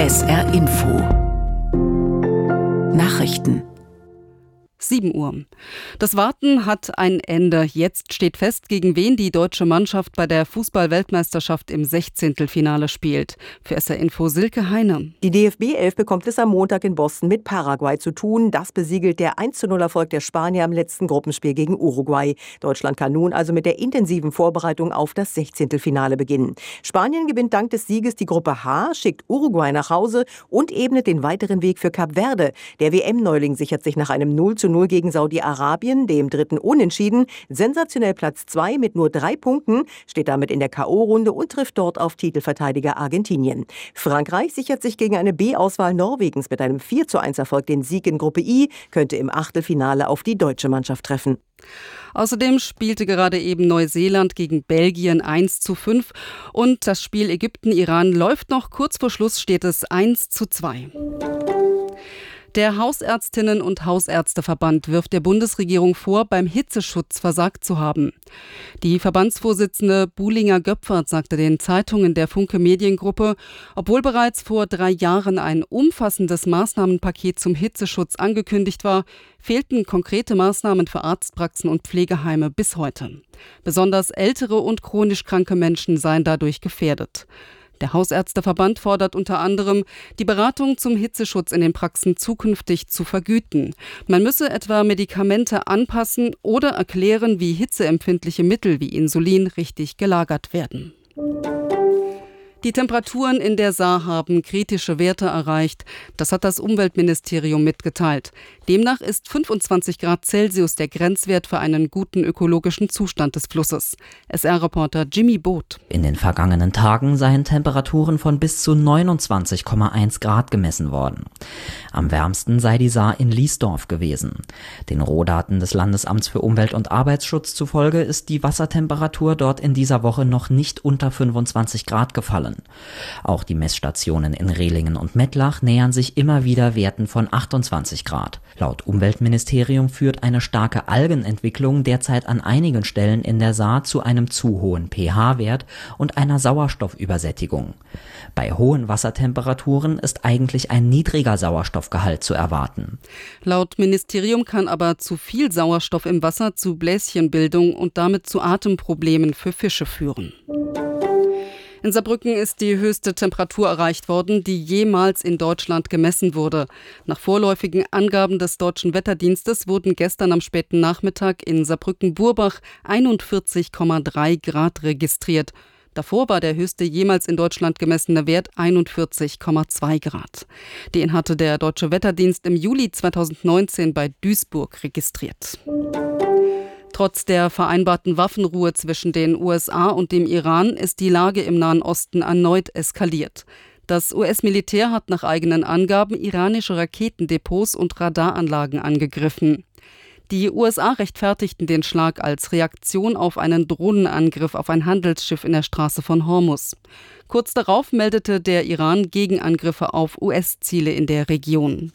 SR Info Nachrichten 7 Uhr. Das Warten hat ein Ende. Jetzt steht fest, gegen wen die deutsche Mannschaft bei der Fußball-Weltmeisterschaft im 16. Finale spielt. Für SR Info Silke Heine. Die DFB 11 bekommt es am Montag in Boston mit Paraguay zu tun. Das besiegelt der 1:0-Erfolg der Spanier im letzten Gruppenspiel gegen Uruguay. Deutschland kann nun also mit der intensiven Vorbereitung auf das 16. Finale beginnen. Spanien gewinnt dank des Sieges die Gruppe H, schickt Uruguay nach Hause und ebnet den weiteren Weg für Kap Verde. Der WM-Neuling sichert sich nach einem 0:0 gegen Saudi-Arabien, dem dritten Unentschieden, sensationell Platz 2 mit nur 3 Punkten, steht damit in der K.O.-Runde und trifft dort auf Titelverteidiger Argentinien. Frankreich sichert sich gegen eine B-Auswahl Norwegens mit einem 4:1-Erfolg den Sieg in Gruppe I, könnte im Achtelfinale auf die deutsche Mannschaft treffen. Außerdem spielte gerade eben Neuseeland gegen Belgien 1:5 und das Spiel Ägypten-Iran läuft noch. Kurz vor Schluss steht es 1:2. Der Hausärztinnen- und Hausärzteverband wirft der Bundesregierung vor, beim Hitzeschutz versagt zu haben. Die Verbandsvorsitzende Buhlinger-Göpfert sagte den Zeitungen der Funke Mediengruppe, obwohl bereits vor 3 Jahren ein umfassendes Maßnahmenpaket zum Hitzeschutz angekündigt war, fehlten konkrete Maßnahmen für Arztpraxen und Pflegeheime bis heute. Besonders ältere und chronisch kranke Menschen seien dadurch gefährdet. Der Hausärzteverband fordert unter anderem, die Beratung zum Hitzeschutz in den Praxen zukünftig zu vergüten. Man müsse etwa Medikamente anpassen oder erklären, wie hitzeempfindliche Mittel wie Insulin richtig gelagert werden. Die Temperaturen in der Saar haben kritische Werte erreicht. Das hat das Umweltministerium mitgeteilt. Demnach ist 25 Grad Celsius der Grenzwert für einen guten ökologischen Zustand des Flusses. SR-Reporter Jimmy Boot. In den vergangenen Tagen seien Temperaturen von bis zu 29,1 Grad gemessen worden. Am wärmsten sei die Saar in Liesdorf gewesen. Den Rohdaten des Landesamts für Umwelt- und Arbeitsschutz zufolge ist die Wassertemperatur dort in dieser Woche noch nicht unter 25 Grad gefallen. Auch die Messstationen in Rehlingen und Mettlach nähern sich immer wieder Werten von 28 Grad. Laut Umweltministerium führt eine starke Algenentwicklung derzeit an einigen Stellen in der Saar zu einem zu hohen pH-Wert und einer Sauerstoffübersättigung. Bei hohen Wassertemperaturen ist eigentlich ein niedriger Sauerstoffgehalt zu erwarten. Laut Ministerium kann aber zu viel Sauerstoff im Wasser zu Bläschenbildung und damit zu Atemproblemen für Fische führen. In Saarbrücken ist die höchste Temperatur erreicht worden, die jemals in Deutschland gemessen wurde. Nach vorläufigen Angaben des Deutschen Wetterdienstes wurden gestern am späten Nachmittag in Saarbrücken-Burbach 41,3 Grad registriert. Davor war der höchste jemals in Deutschland gemessene Wert 41,2 Grad. Den hatte der Deutsche Wetterdienst im Juli 2019 bei Duisburg registriert. Trotz der vereinbarten Waffenruhe zwischen den USA und dem Iran ist die Lage im Nahen Osten erneut eskaliert. Das US-Militär hat nach eigenen Angaben iranische Raketendepots und Radaranlagen angegriffen. Die USA rechtfertigten den Schlag als Reaktion auf einen Drohnenangriff auf ein Handelsschiff in der Straße von Hormuz. Kurz darauf meldete der Iran Gegenangriffe auf US-Ziele in der Region.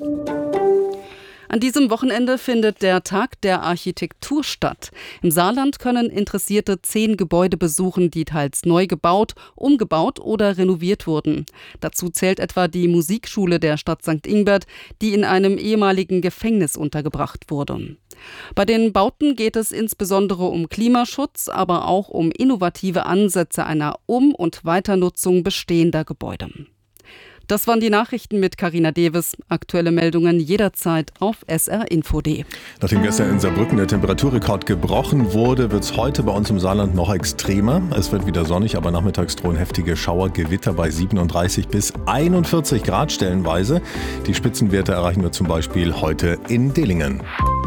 An diesem Wochenende findet der Tag der Architektur statt. Im Saarland können Interessierte 10 Gebäude besuchen, die teils neu gebaut, umgebaut oder renoviert wurden. Dazu zählt etwa die Musikschule der Stadt St. Ingbert, die in einem ehemaligen Gefängnis untergebracht wurde. Bei den Bauten geht es insbesondere um Klimaschutz, aber auch um innovative Ansätze einer Um- und Weiternutzung bestehender Gebäude. Das waren die Nachrichten mit Carina Deves. Aktuelle Meldungen jederzeit auf srinfo.de. Nachdem gestern in Saarbrücken der Temperaturrekord gebrochen wurde, wird es heute bei uns im Saarland noch extremer. Es wird wieder sonnig, aber nachmittags drohen heftige Schauergewitter bei 37 bis 41 Grad stellenweise. Die Spitzenwerte erreichen wir zum Beispiel heute in Dillingen.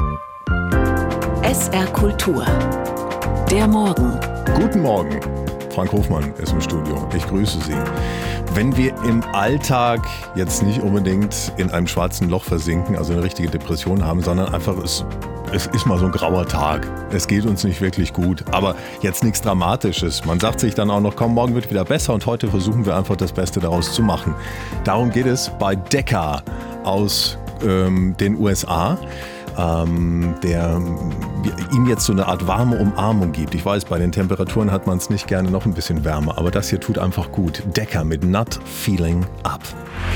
SR Kultur. Der Morgen. Guten Morgen. Frank Hofmann ist im Studio. Ich grüße Sie. Wenn wir im Alltag jetzt nicht unbedingt in einem schwarzen Loch versinken, also eine richtige Depression haben, sondern einfach es ist mal so ein grauer Tag. Es geht uns nicht wirklich gut, aber jetzt nichts Dramatisches. Man sagt sich dann auch noch, komm, morgen wird wieder besser und heute versuchen wir einfach das Beste daraus zu machen. Darum geht es bei Decca aus den USA. Der ihm jetzt so eine Art warme Umarmung gibt. Ich weiß, bei den Temperaturen hat man es nicht gerne noch ein bisschen wärmer, aber das hier tut einfach gut. Decca mit Not Feeling Up.